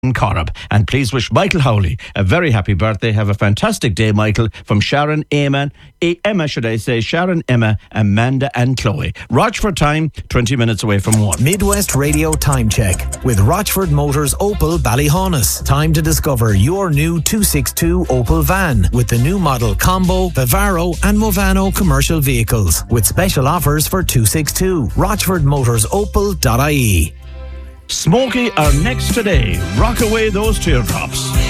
Corrib. And please wish Michael Howley a very happy birthday. Have a fantastic day, Michael, from Sharon, Emma, Sharon, Emma, Amanda and Chloe. Rochford time, 20 minutes away from 1. Midwest Radio Time Check with Rochford Motors Opel Ballyhaunis. Time to discover your new 262 Opel van with the new model Combo, Vivaro and Movano commercial vehicles with special offers for 262. RochfordMotorsOpel.ie. Smokey are next today. Rock away those teardrops.